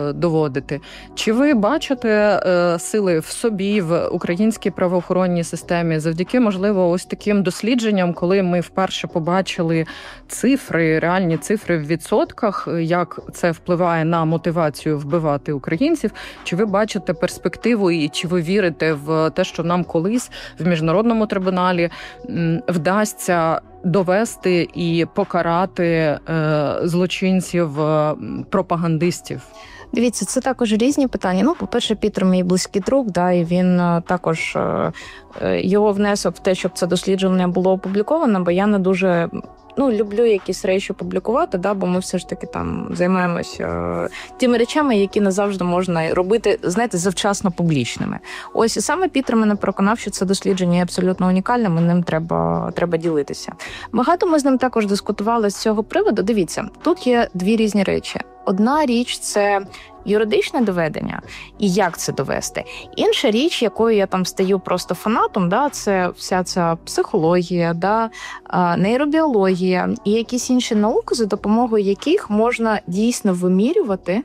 доводити. Чи ви бачите сили в собі, в українській правоохоронній системі, завдяки, можливо, ось таким дослідженням, коли ми вперше побачили цифри, реальні цифри в відсотках, як це впливає на мотивацію вбивати українців? Чи ви бачите перспективу і чи ви вірите в те, що нам колись в міжнародному трибуналі вдасться довести і покарати злочинців, пропагандистів? Дивіться, це також різні питання. Ну, по-перше, Пітер мій близький друг, да, і він також, його внесок в те, щоб це дослідження було опубліковано, бо я не дуже... люблю якісь речі публікувати, да, бо ми все ж таки там займаємося тими речами, які не завжди можна робити, знаєте, завчасно публічними. Ось, і саме Пітер мене переконав, що це дослідження є абсолютно унікальним, і ним треба ділитися. Багато ми з ним також дискутували з цього приводу. Дивіться, тут є дві різні речі. Одна річ – це юридичне доведення і як це довести. Інша річ, якою я там стаю просто фанатом, да, це вся ця психологія, да, нейробіологія і якісь інші науки, за допомогою яких можна дійсно вимірювати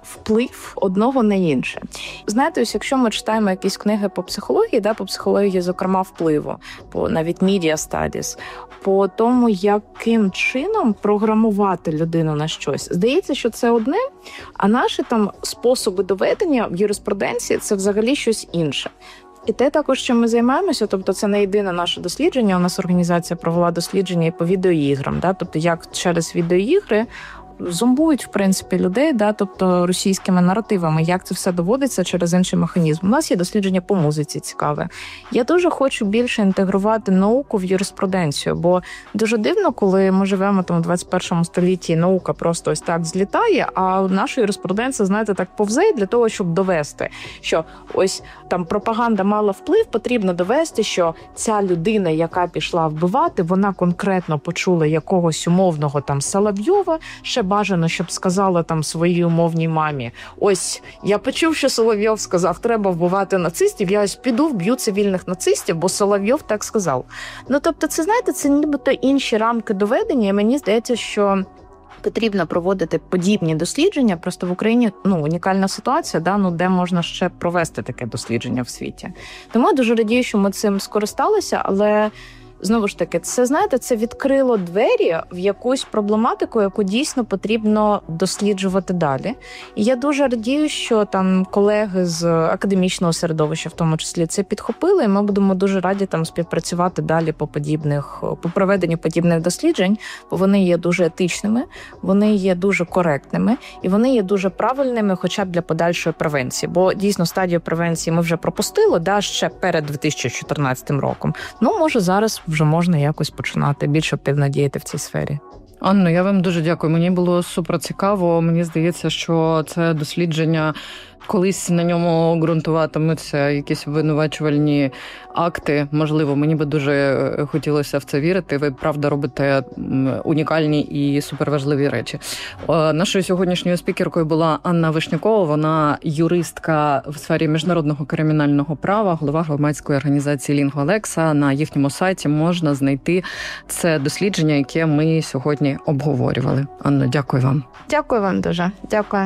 вплив одного на інше. Знаєте, ось якщо ми читаємо якісь книги по психології, да, по психології, зокрема, впливу, по навіть media studies, по тому, яким чином програмувати людину на щось. Здається, що це одне, а наші там способи доведення в юриспруденції – це взагалі щось інше. І те також, чим ми займаємося, тобто це не єдине наше дослідження, у нас організація провела дослідження і по відеоіграм, да, тобто як через відеоігри зомбують, в принципі, людей, да, тобто російськими наративами, як це все доводиться через інший механізм. У нас є дослідження по музиці цікаве. Я дуже хочу більше інтегрувати науку в юриспруденцію, бо дуже дивно, коли ми живемо там у 21 столітті, наука просто ось так злітає, а наша юриспруденція, знаєте, так повзе для того, щоб довести, що ось там пропаганда мала вплив, потрібно довести, що ця людина, яка пішла вбивати, вона конкретно почула якогось умовного там Соловйова, ще бажано, щоб сказала там своїй умовній мамі: ось, я почув, що Соловйов сказав, треба вбивати нацистів, я ось піду вб'ю цивільних нацистів, бо Соловйов так сказав. Тобто, це, знаєте, це нібито інші рамки доведення, і мені здається, що потрібно проводити подібні дослідження. Просто в Україні унікальна ситуація, да, де можна ще провести таке дослідження в світі. Тому я дуже радію, що ми цим скористалися, але знову ж таки, це, знаєте, це відкрило двері в якусь проблематику, яку дійсно потрібно досліджувати далі. І я дуже радію, що там колеги з академічного середовища, в тому числі, це підхопили, і ми будемо дуже раді там співпрацювати далі по проведенню подібних досліджень, бо вони є дуже етичними, вони є дуже коректними, і вони є дуже правильними хоча б для подальшої превенції. Бо дійсно стадію превенції ми вже пропустили, да, ще перед 2014 роком. Може зараз вже можна якось починати більш активно діяти в цій сфері. Анно, я вам дуже дякую. Мені було супер цікаво. Мені здається, що це дослідження, колись на ньому ґрунтуватимуться якісь обвинувачувальні акти. Можливо, мені би дуже хотілося в це вірити. Ви, правда, робите унікальні і суперважливі речі. Нашою сьогоднішньою спікеркою була Анна Вишнякова. Вона юристка в сфері міжнародного кримінального права, голова громадської організації Lingua Lexa. На їхньому сайті можна знайти це дослідження, яке ми сьогодні обговорювали. Анно, дякую вам. Дякую вам дуже. Дякую.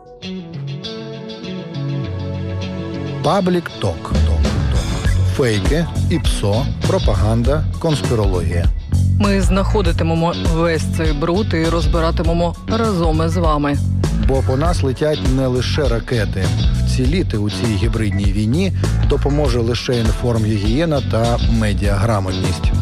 Паблік Ток. Фейки, ІПСО, пропаганда, конспірологія. Ми знаходитимемо весь цей бруд і розбиратимемо разом із вами. Бо по нас летять не лише ракети. Вціліти у цій гібридній війні допоможе лише інформгігієна та медіаграмотність.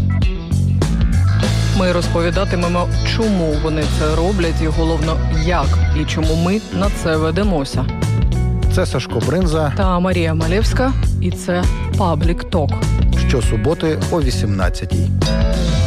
Ми розповідатимемо, чому вони це роблять і, головно, як і чому ми на це ведемося. Це Сашко Бринза та Марія Малєвська, і це Паблік Ток. Щосуботи о 18-й.